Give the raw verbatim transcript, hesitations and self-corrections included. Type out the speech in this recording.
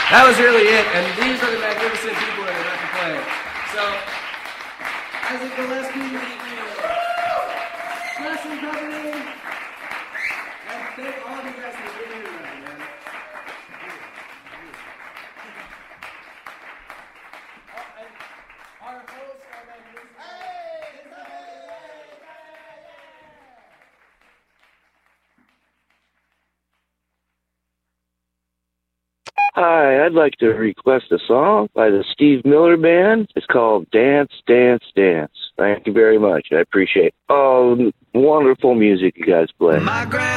That was really it, and these are the magnificent people that are about to play. So, Isaac Gillespie, Wrestling Company, and thank all of you guys for being here tonight, man. Our hosts are magnificent. Hi, I'd like to request a song by the Steve Miller Band. It's called Dance, Dance, Dance. Thank you very much. I appreciate all the wonderful music you guys play. My grandma